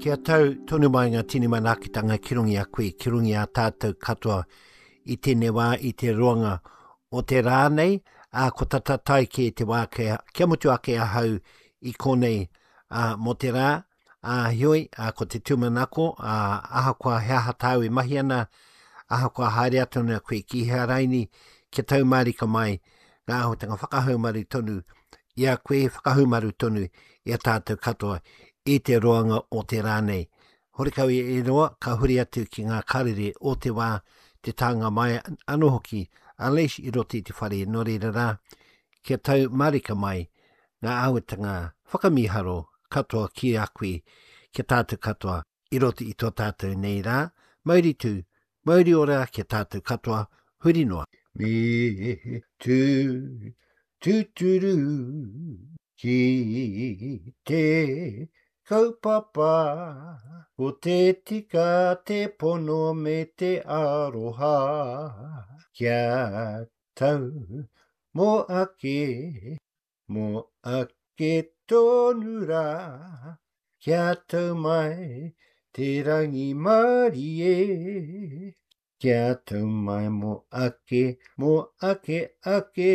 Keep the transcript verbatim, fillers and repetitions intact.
Kia tau tonu mai ngā tini manakitanga ki rungi a koe, ki rungi a tātou katoa i tēne wā i te roanga o te rā nei, a ko tatatai ki te wā kia, kia mutu ake a hau i konei a mo te rā, a hioi, a ko te tūmanako, a aha kua hea hatau i mahi ana, aha kua haere atona koe ki hea raini, kia tau marika mai, ngā ahotanga whakahaumaru tonu, ia koe whakahaumaru tonu i a tātou katoa, i te roanga o te rānei. Horikau i e roa, ka huri atu ki ngā karere o te wā, te tanga mai anō hoki, a leish i roti te whare no reira rā, kia tau marika mai, ngā awatanga whakamiharo katoa ki a koe, kia tātou katoa, i roti i tō tātou nei rā, mauri tū, mauri ora kia tātou katoa, huri noa. Me tū, tū tūru, ki te kaupapa, o te tika te pono me te aroha, kia tau mo ake, mo ake tonu rā, kia tau mai te rangi marie, kia tau mai mo ake, mo ake ake.